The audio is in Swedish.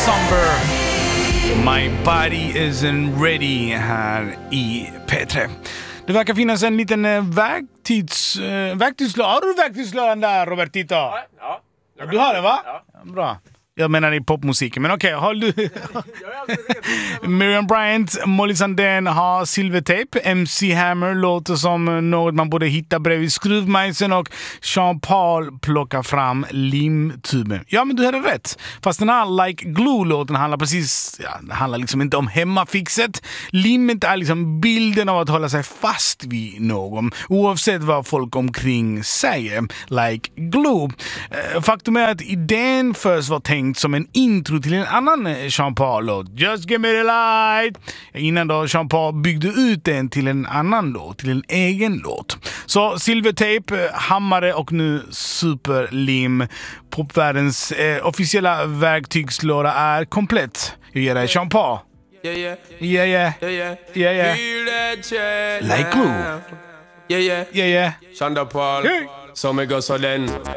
Somber. My body isn't ready här i P3. Det verkar finnas en liten verktygslåda. Har du verktygslådan där, Robertito? Ja. Du har den, va? Ja. Bra. Jag menar i popmusiken, men okej, har du... Miriam Bryant, Molly Sandén har Silvertape. MC Hammer låter som något man borde hitta bredvid skruvmejseln och Sean Paul plockar fram limtuben. Ja, men du hade rätt. Fast den här Like Glue-låten handlar precis... Ja, det handlar liksom inte om hemmafixet. Limmet är liksom bilden av att hålla sig fast vid någon. Oavsett vad folk omkring säger. Like Glue. Faktum är att idén först var tänkt som en intro till en annan Sean Paul-låt. Just give me the light. Innan då Sean Paul byggde ut den till en annan låt, till en egen låt. Så Silvertape, hammare och nu Superlim. Popvärldens officiella verktygslåda är komplett. Jag ger dig Sean Paul. Yeah. Like Glue. Yeah. Sean Paul. Hey. So me go so then.